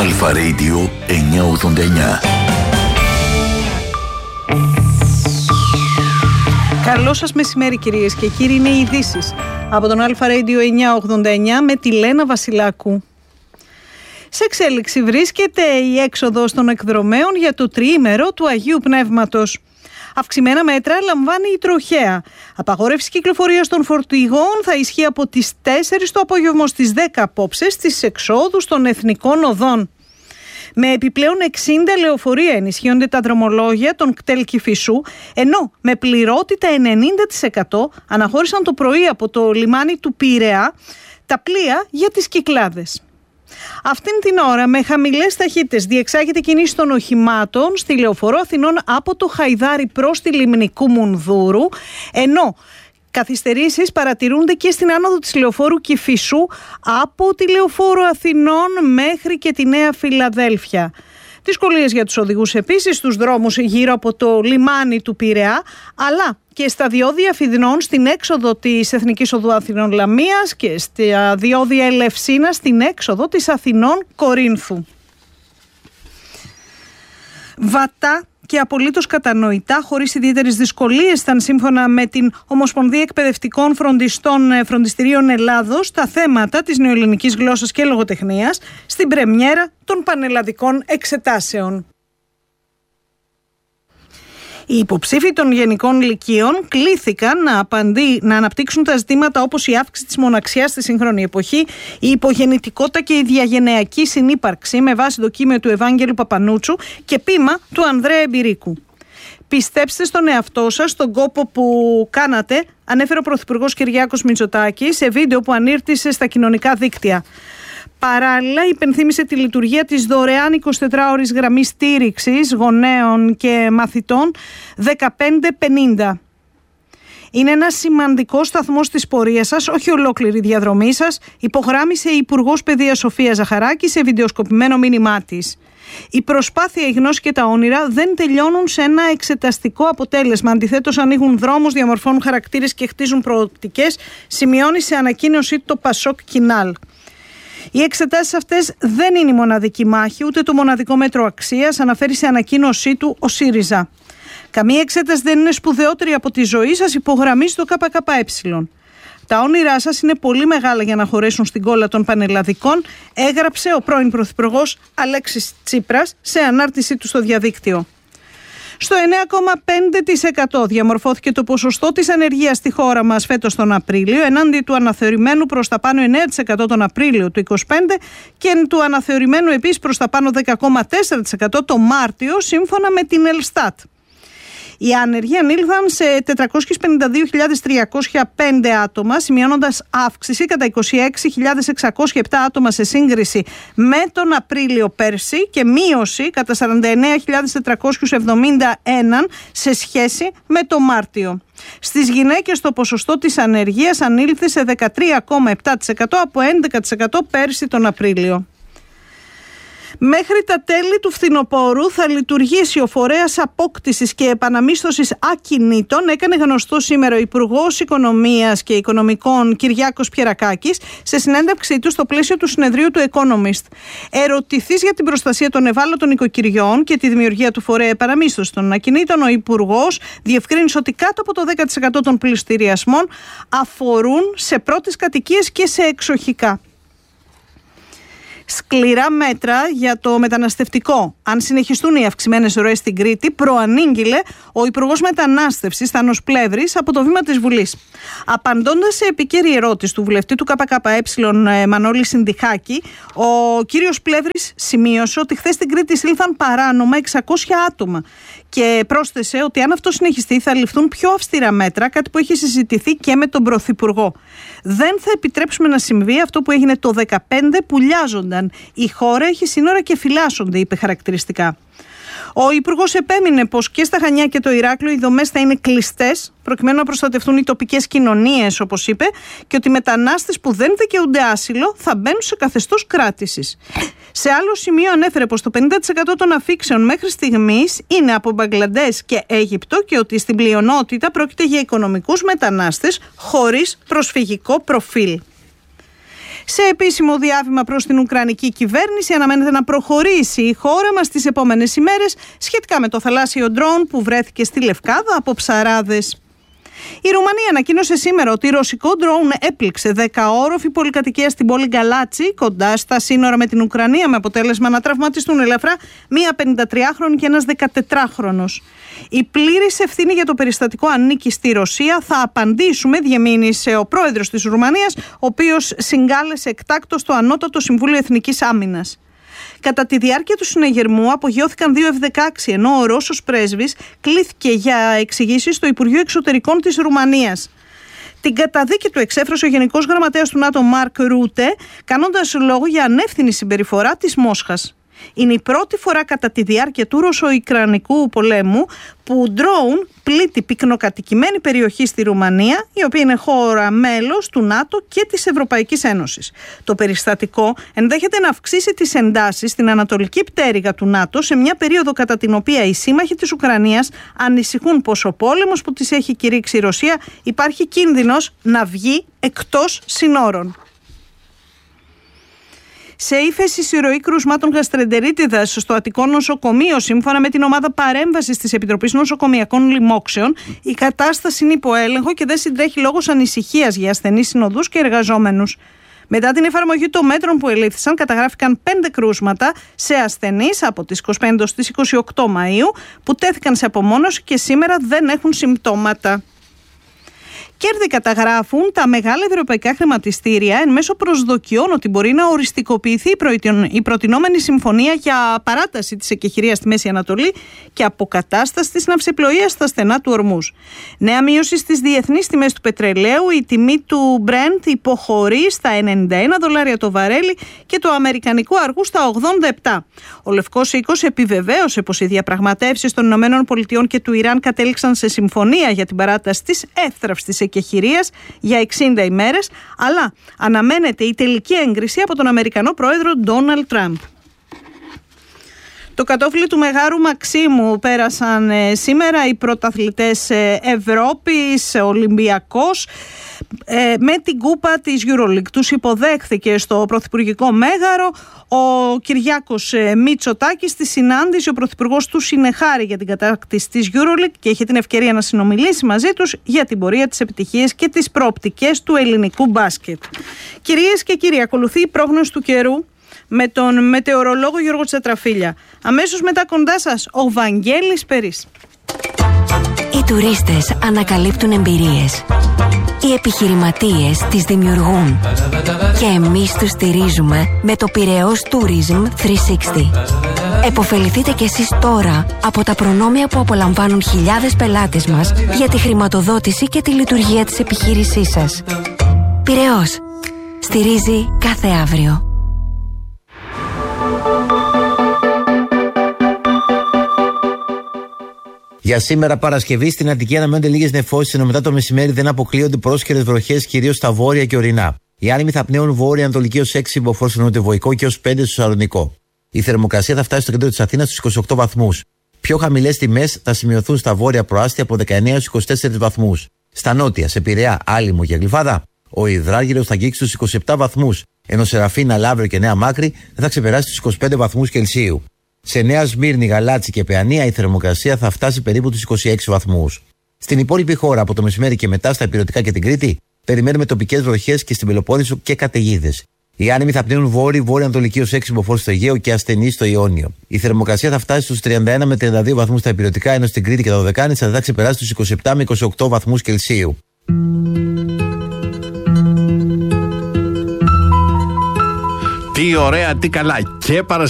Αλφα Radio 989. Καλό σας μεσημέρι κυρίες και κύριοι, είναι οι ειδήσεις από τον Αλφα Radio 989 με τη Λένα Βασιλάκου. Σε εξέλιξη βρίσκεται η έξοδος των εκδρομέων για το τριήμερο του Αγίου Πνεύματος. Αυξημένα μέτρα λαμβάνει η τροχέα. Απαγόρευση κυκλοφορίας των φορτηγών θα ισχύει από τις 4 το απόγευμα στις 10 απόψε στις εξόδους των εθνικών οδών. Με επιπλέον 60 λεωφορεία ενισχύονται τα δρομολόγια των κτέλ Κηφισού, ενώ με πληρότητα 90% αναχώρησαν το πρωί από το λιμάνι του Πειραιά τα πλοία για τις Κυκλάδες. Αυτήν την ώρα με χαμηλές ταχύτητες διεξάγεται κίνηση των οχημάτων στη Λεωφορώ Αθηνών από το Χαϊδάρι προς τη Λιμνικού Μουνδούρου, ενώ καθυστερήσεις παρατηρούνται και στην άνοδο της Λεωφόρου Κηφισού από τη Λεωφόρο Αθηνών μέχρι και τη Νέα Φιλαδέλφια. Δυσκολίες για τους οδηγούς επίσης στους δρόμους γύρω από το λιμάνι του Πειραιά, αλλά και στα διόδια Φιδινών στην έξοδο της Εθνικής Οδού Αθηνών Λαμίας και στα διόδια Ελευσίνα στην έξοδο της Αθηνών Κορίνθου. Βατά και απολύτως κατανοητά, χωρίς ιδιαίτερες δυσκολίες, ήταν σύμφωνα με την Ομοσπονδία Εκπαιδευτικών Φροντιστηρίων Ελλάδος τα θέματα της νεοελληνικής γλώσσας και λογοτεχνίας στην πρεμιέρα των πανελλαδικών εξετάσεων. Οι υποψήφοι των γενικών λυκείων κλήθηκαν να αναπτύξουν τα ζητήματα όπως η αύξηση της μοναξιάς στη σύγχρονη εποχή, η υπογεννητικότητα και η διαγενειακή συνύπαρξη με βάση το κείμενο του Ευάγγελου Παπανούτσου και ποίημα του Ανδρέα Εμπειρίκου. Πιστέψτε στον εαυτό σας, στον κόπο που κάνατε, ανέφερε ο Πρωθυπουργός Κυριάκος Μητσοτάκης σε βίντεο που ανήρτησε στα κοινωνικά δίκτυα. Παράλληλα, υπενθύμησε τη λειτουργία της δωρεάν 24ωρης γραμμής στήριξης γονέων και μαθητών 1550. Είναι ένα σημαντικό σταθμός της πορείας σας, όχι ολόκληρη διαδρομή σας, υπογράμμισε η Υπουργός Παιδείας Σοφία Ζαχαράκη σε βιντεοσκοπημένο μήνυμά της. Η προσπάθεια, η γνώση και τα όνειρα δεν τελειώνουν σε ένα εξεταστικό αποτέλεσμα. Αντιθέτως, ανοίγουν δρόμους, διαμορφώνουν χαρακτήρες και χτίζουν προοπτικές, σημειώνει σε ανακοίνωσή το Πασόκ Κινάλ. Οι εξετάσεις αυτές δεν είναι η μοναδική μάχη, ούτε το μοναδικό μέτρο αξίας, αναφέρει σε ανακοίνωσή του ο ΣΥΡΙΖΑ. Καμία εξέταση δεν είναι σπουδαιότερη από τη ζωή σας, υπογραμμίζει το ΚΚΕ. Τα όνειρά σας είναι πολύ μεγάλα για να χωρέσουν στην κόλλα των πανελλαδικών, έγραψε ο πρώην Πρωθυπουργός Αλέξης Τσίπρας σε ανάρτησή του στο διαδίκτυο. Στο 9,5% διαμορφώθηκε το ποσοστό της ανεργίας στη χώρα μας φέτος τον Απρίλιο, ενάντια του αναθεωρημένου προς τα πάνω 9% τον Απρίλιο του 2025 και του αναθεωρημένου επίσης προς τα πάνω 10,4% το Μάρτιο, σύμφωνα με την Ελστάτ. Οι άνεργοι ανήλθαν σε 452.305 άτομα, σημειώνοντας αύξηση κατά 26.607 άτομα σε σύγκριση με τον Απρίλιο πέρσι και μείωση κατά 49.471 σε σχέση με τον Μάρτιο. Στις γυναίκες το ποσοστό της ανεργίας ανήλθε σε 13,7% από 11% πέρσι τον Απρίλιο. Μέχρι τα τέλη του φθινοπόρου θα λειτουργήσει ο φορέας απόκτησης και επαναμίσθωσης ακινήτων, έκανε γνωστό σήμερα ο Υπουργός Οικονομίας και Οικονομικών Κυριάκος Πιερακάκης σε συνέντευξή του στο πλαίσιο του συνεδρίου του Economist. Ερωτηθείς για την προστασία των ευάλωτων οικοκυριών και τη δημιουργία του φορέα επαναμίσθωσης των ακινήτων, ο Υπουργός διευκρίνησε ότι κάτω από το 10% των πληστηριασμών αφορούν σε πρώτες κατοικίες και σε εξοχικά. Σκληρά μέτρα για το μεταναστευτικό. Αν συνεχιστούν οι αυξημένες ροές στην Κρήτη, προανήγγειλε ο Υπουργός Μετανάστευσης Θάνος Πλεύρης από το βήμα της Βουλής. Απαντώντας σε επικέρη ερώτηση του βουλευτή του ΚΚΕ Μανώλη Συνδυχάκη, ο κύριος Πλεύρης σημείωσε ότι χθες στην Κρήτη σύλθαν παράνομα 600 άτομα και πρόσθεσε ότι αν αυτό συνεχιστεί θα ληφθούν πιο αυστηρά μέτρα, κάτι που έχει συζητηθεί και με τον Πρωθυπουργό. Δεν θα επιτρέψουμε να συμβεί αυτό που έγινε το 2015, που λιάζονταν. Η χώρα έχει σύνορα και φυλάσσονται, είπε χαρακτηριστικά. Ο Υπουργός επέμεινε πως και στα Χανιά και το Ηράκλειο οι δομές θα είναι κλειστές προκειμένου να προστατευτούν οι τοπικές κοινωνίες, όπως είπε, και ότι οι μετανάστες που δεν δικαιούνται άσυλο θα μπαίνουν σε καθεστώς κράτησης. Σε άλλο σημείο ανέφερε πως το 50% των αφήξεων μέχρι στιγμής είναι από Μπαγκλαντές και Αίγυπτο και ότι στην πλειονότητα πρόκειται για οικονομικούς μετανάστες χωρίς προσφυγικό προφίλ. Σε επίσημο διάβημα προς την Ουκρανική κυβέρνηση, αναμένεται να προχωρήσει η χώρα μας τις επόμενες ημέρες σχετικά με το θαλάσσιο ντρόουν που βρέθηκε στη Λευκάδα από ψαράδες. Η Ρουμανία ανακοίνωσε σήμερα ότι ρωσικό ντρόουν έπληξε 10όροφη πολυκατοικία στην πόλη Γκαλάτσι, κοντά στα σύνορα με την Ουκρανία, με αποτέλεσμα να τραυματιστούν ελαφρά μία 53χρονη και ένας 14χρονος. Η πλήρης ευθύνη για το περιστατικό ανήκει στη Ρωσία. Θα απαντήσουμε, διεμήνυσε ο πρόεδρος της Ρουμανίας, ο οποίος συγκάλεσε εκτάκτως το Ανώτατο Συμβούλιο Εθνικής Άμυνας. Κατά τη διάρκεια του συναγερμού απογειώθηκαν 2 F-16, ενώ ο Ρώσος πρέσβης κλήθηκε για εξηγήσεις στο Υπουργείο Εξωτερικών της Ρουμανίας. Την καταδίκη του εξέφρασε ο Γενικός Γραμματέας του ΝΑΤΟ Μάρκ Ρούτε, κάνοντας λόγο για ανεύθυνη συμπεριφορά της Μόσχας. Είναι η πρώτη φορά κατά τη διάρκεια του Ρωσο-Ουκρανικού πολέμου που ντρόουν πλήττει πυκνοκατοικημένη περιοχή στη Ρουμανία, η οποία είναι χώρα μέλος του ΝΑΤΟ και της Ευρωπαϊκής Ένωσης. Το περιστατικό ενδέχεται να αυξήσει τις εντάσεις στην ανατολική πτέρυγα του ΝΑΤΟ σε μια περίοδο κατά την οποία οι σύμμαχοι της Ουκρανίας ανησυχούν πως ο πόλεμος που της έχει κηρύξει η Ρωσία υπάρχει κίνδυνος να βγει εκτός συνόρων. Σε ύφεση συρροή κρουσμάτων γαστρεντερίτιδας στο Αττικό νοσοκομείο, σύμφωνα με την ομάδα παρέμβασης της Επιτροπής Νοσοκομειακών Λοιμόξεων, η κατάσταση είναι υπό έλεγχο και δεν συντρέχει λόγος ανησυχίας για ασθενείς συνοδούς και εργαζόμενους. Μετά την εφαρμογή των μέτρων που ελήφθησαν, καταγράφηκαν 5 κρούσματα σε ασθενείς από τις 25 στις 28 Μαΐου που τέθηκαν σε απομόνωση και σήμερα δεν έχουν συμπτώματα. Κέρδη καταγράφουν τα μεγάλα ευρωπαϊκά χρηματιστήρια εν μέσω προσδοκιών ότι μπορεί να οριστικοποιηθεί η προτινόμενη συμφωνία για παράταση της εκεχηρίας στη Μέση Ανατολή και αποκατάσταση της ναυσιπλοείας στα στενά του Ορμούς. Νέα μείωση στις διεθνείς τιμές του πετρελαίου, η τιμή του Brent υποχωρεί στα $91 το βαρέλι και το αμερικανικό αργού στα 87. Ο Λευκός Οίκος επιβεβαίωσε πως οι διαπραγματεύσεις των ΗΠΑ και του Ιράν κατέληξαν σε συμφωνία για την παράταση της εύθραυστης εκεχηρίας για 60 ημέρες, αλλά αναμένεται η τελική έγκριση από τον Αμερικανό πρόεδρο Ντόναλντ Τραμπ. Το κατόφλι του Μεγάρου Μαξίμου πέρασαν σήμερα οι πρωταθλητές Ευρώπης, Ολυμπιακός, με την κούπα της EuroLeague. Τους υποδέχθηκε στο Πρωθυπουργικό Μέγαρο ο Κυριάκος Μητσοτάκης. Στη συνάντηση ο Πρωθυπουργός του συνεχάρη για την κατάκτηση της EuroLeague και είχε την ευκαιρία να συνομιλήσει μαζί τους για την πορεία, τις επιτυχίες και τις προοπτικές του ελληνικού μπάσκετ. Κυρίες και κύριοι, ακολουθεί η πρόγνωση του καιρού με τον μετεωρολόγο Γιώργο Τσατραφίλια. Αμέσως μετά κοντά σας ο Βαγγέλης Περής. Οι τουρίστες ανακαλύπτουν εμπειρίες. Οι επιχειρηματίες τις δημιουργούν. Και εμείς τους στηρίζουμε με το Πειραιώς Tourism 360. Εποφεληθείτε κι εσείς τώρα από τα προνόμια που απολαμβάνουν χιλιάδες πελάτες μας για τη χρηματοδότηση και τη λειτουργία της επιχείρησής σας. Πειραιώς. Στηρίζει κάθε αύριο. Για σήμερα Παρασκευή στην Αττική αναμένονται λίγες νεφώσεις, ενώ μετά το μεσημέρι δεν αποκλείονται πρόσχερες βροχές κυρίως στα βόρεια και ορεινά. Οι άνεμοι θα πνέουν βόρεια-ανατολική ως 6 μποφόρ στο νοτιοβοϊκό και ως 5 στο Σαλονικό. Η θερμοκρασία θα φτάσει στο κέντρο της Αθήνας στους 28 βαθμούς. Πιο χαμηλές τιμές θα σημειωθούν στα βόρεια προάστια από 19 έως 24 βαθμούς. Στα νότια, σε Πειραιά, Άλυμο και Γλυφάδα, ο υδράργυρος θα αγγίξει τους 27 βαθμούς, ενώ σε Ραφίνα, Λαύριο και Νέα Μάκρη δεν θα ξεπεράσει τους 25 βαθμούς Κελσίου. Σε Νέα Σμύρνη, Γαλάτσι και Παιανία η θερμοκρασία θα φτάσει περίπου τους 26 βαθμούς. Στην υπόλοιπη χώρα από το μεσημέρι και μετά στα Ηπειρωτικά και την Κρήτη περιμένουμε τοπικές βροχές και στην Πελοπόννησο και καταιγίδες. Οι άνεμοι θα πνέουν βόρεια-ανατολική ως 6 μποφόρ στο Αιγαίο και ασθενείς στο Ιόνιο. Η θερμοκρασία θα φτάσει στους 31 με 32 βαθμούς στα Ηπειρωτικά, ενώ στην Κρήτη και τα Δωδεκάνησα θα ξεπεράσει τους 27 με 28 βαθμούς Κελσίου. Τι ωραία, τι καλά. Και Παρασκευή